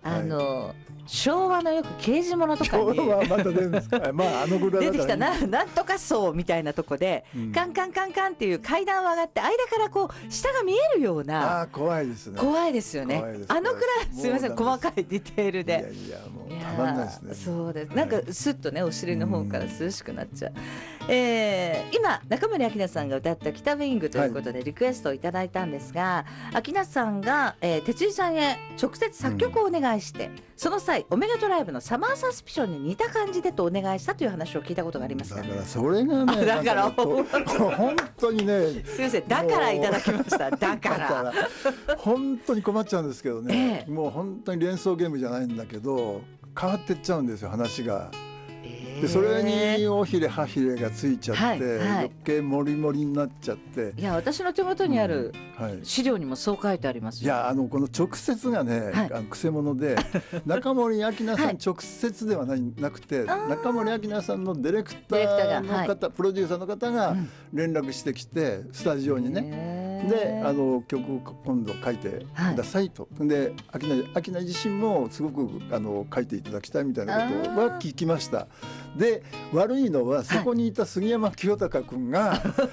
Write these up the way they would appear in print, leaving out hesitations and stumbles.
昭和のよく刑事物とかに昭和はまた出るんですかまあぐらい出てきたなんとか層みたいなとこで、カンカンカンカンっていう階段を上がって間からこう下が見えるような。 怖いですね。 怖いですよね。あのくらいすみません、細かいディテールで。 いやもうたまんないですね。 そうです。なんかスッとねお尻の方から涼しくなっちゃう。今中森明菜さんが歌った北ウイングということでリクエストをいただいたんですが、明菜さんが、哲井さんへ直接作曲をお願いして、その際オメガトライブのサマーサスピションに似た感じでとお願いしたという話を聞いたことがありますが、 だからそれがねだから本当にねすみません、だからいただきました。だから本当に困っちゃうんですけどね、もう本当に連想ゲームじゃないんだけど変わってっちゃうんですよ話が。でそれに尾ひれ歯ひれがついちゃって、余計モリモリになっちゃって、 いや私の手元にある資料にもそう書いてありますよ。 いやこの直接がね、くせ者で中森明菜さん直接ではなくて、中森明菜さんのディレクターの方、プロデューサーの方が連絡してきて、スタジオにねで曲を今度書いてくださいと、で明菜自身もすごく書いていただきたいみたいなことは聞きました。で悪いのはそこにいた杉山清隆君が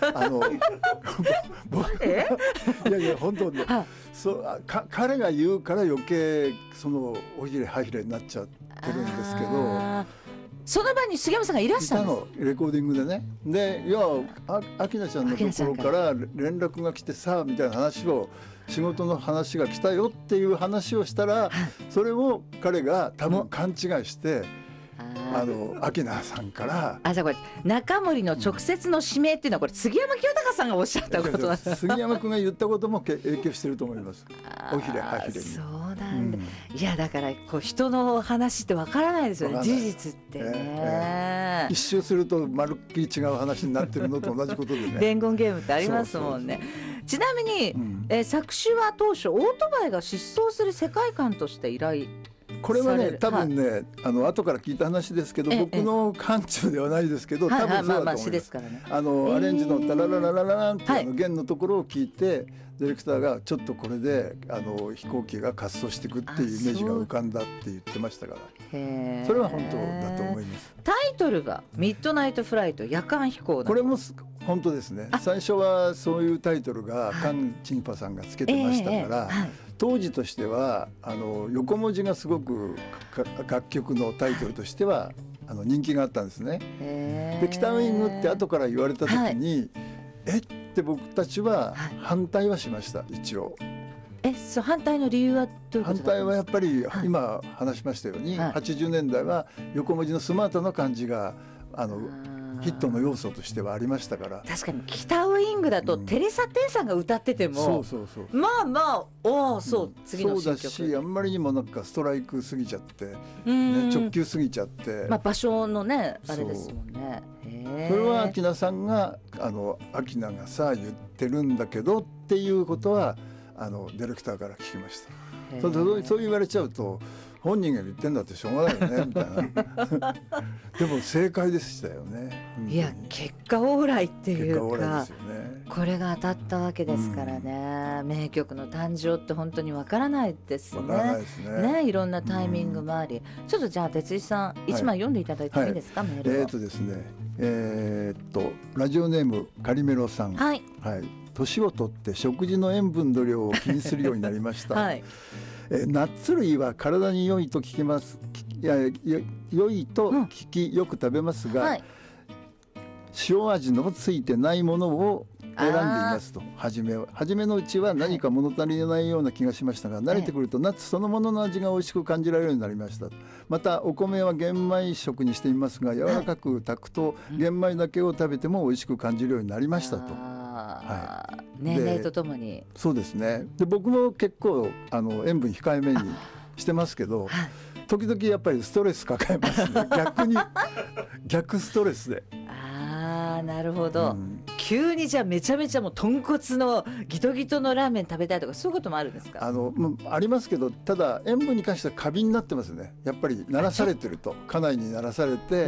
いやいや本当に彼が言うから余計そのおひれはひれになっちゃってるんですけど、 その場に杉山さんがいらっしゃるんです。 いたのレコーディングでね。でいや明菜ちゃんのところから連絡が来てさみたいな話を、仕事の話が来たよっていう話をしたら、それを彼が多分勘違いして明菜さんからじゃあこれ中森の直接の指名っていうのはこれ杉山清隆さんがおっしゃったことなんです。 杉山君が言ったことも影響してると思います。おひれはひれに。 そうなんだ、いやだからこう人の話ってわからないですよね、事実ってね、 一周するとまるっきり違う話になってるのと同じことでね伝言ゲームってありますもんね。ちなみに、作詞は当初オートバイが失踪する世界観として依頼、 これはね多分ね、後から聞いた話ですけど、僕の範疇ではないですけど、多分そうだと思います。アレンジのタラララララランって弦のところを聞いて、ディレクターがちょっとこれで飛行機が滑走していくっていうイメージが浮かんだって言ってましたから、それは本当だと思います。 タイトルがミッドナイトフライト、夜間飛行。 これも本当ですね。最初はそういうタイトルがカン・チンパさんがつけてましたから、当時としては横文字がすごく楽曲のタイトルとしては人気があったんですね。で北ウイングって後から言われた時に、って僕たちは反対はしました。一応そう反対の理由はどういうことですか？ 反対はやっぱり今話しましたように、80年代は横文字のスマートな感じがヒットの要素としてはありましたから。 確かに北ウイングだとテレサ・テンさんが歌ってても、まあ次の新曲そうだし、あんまりにもなんかストライクすぎちゃって、直球すぎちゃって、 場所のねあれですもんね。 それは明菜さんが明菜がさ言ってるんだけどっていうことはディレクターから聞きました。そう言われちゃうと本人が言ってんだってしょうがないよねみたいなでも正解でしたよね。 いや結果オーライっていうか、 ね、 これが当たったわけですからね、名曲の誕生って本当にわからないですね。いろんなタイミングもあり、ちょっとじゃあ哲井さん1枚読んでいただいてもいいですか、メールを。 ですね、ラジオネームカリメロさん、年を取って食事の塩分の量を気にするようになりました、ナッツ類は体に良いと聞きます。良いと聞き、よく食べますが、塩味のついてないものを選んでいますと。初めのうちは何か物足りないような気がしましたが、慣れてくるとナッツそのものの味が美味しく感じられるようになりました。またお米は玄米食にしていますが、柔らかく炊くと玄米だけを食べても美味しく感じるようになりましたと。 年齢とともに。 そうですね。で僕も結構塩分控えめにしてますけど、時々やっぱりストレス抱えますね。逆ストレスで。 なるほど、急にじゃあめちゃめちゃもう豚骨のギトギトのラーメン食べたいとか、そういうこともあるんですか？ ありますけど、ただ塩分に関しては過敏になってますね。やっぱり慣らされてると、家内に慣らされて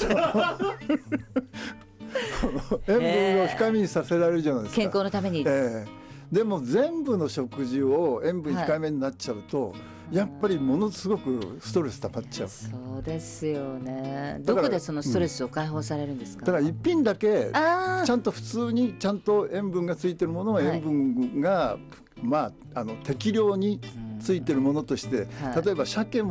塩分を控えめにさせられるじゃないですか、 健康のために。 でも全部の食事を塩分控えめになっちゃうと、 やっぱりものすごくストレス溜まっちゃう。 そうですよね。どこでそのストレスを解放されるんですか？ だから一品だけちゃんと普通にちゃんと塩分がついてるものは塩分が、適量についてるものとして、例えば鮭も